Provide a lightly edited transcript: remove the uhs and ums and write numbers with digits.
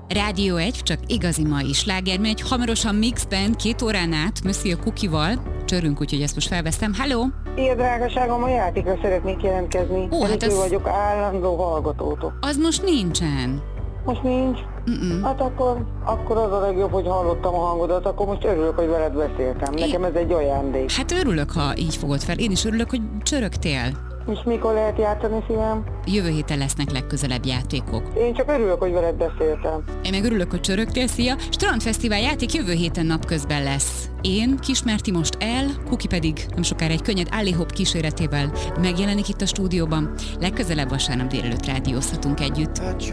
Rádió 1, csak igazi mai sláger, megy hamarosan mixben 2 órán át, Monsieur Cookie-val. Csörünk, úgyhogy ezt most felvesztem. Halló! Ilyen drágaságom, a játékra szeretnék jelentkezni. Hát ez... vagyok állandó hallgatótok. Az most nincsen. Most nincs? Hát akkor az a legjobb, hogy hallottam a hangodat, akkor most örülök, hogy veled beszéltem. Nekem ez egy ajándék. Hát örülök, ha így fogod fel. Én is örülök, hogy csörögtél. És mikor lehet játszani, szívem? Jövő héten lesznek legközelebb játékok. Én csak örülök, hogy veled beszéltem. Én meg örülök, hogy csörögtél, szia! Strandfesztivál játék jövő héten napközben lesz. Én, Kismerti most el, Kuki pedig nem sokára egy könnyed alley-hop kíséretével megjelenik itt a stúdióban. Legközelebb vasárnap délelőtt rádiózhatunk együtt.